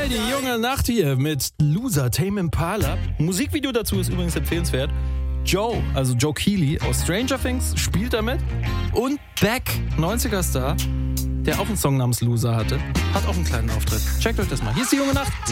die junge Nacht hier mit Loser, Tame Impala. Musikvideo dazu ist übrigens empfehlenswert. Joe Keighley aus Stranger Things spielt damit. Und Beck, 90er-Star, der auch einen Song namens Loser hatte, hat auch einen kleinen Auftritt. Checkt euch das mal. Hier ist die junge Nacht.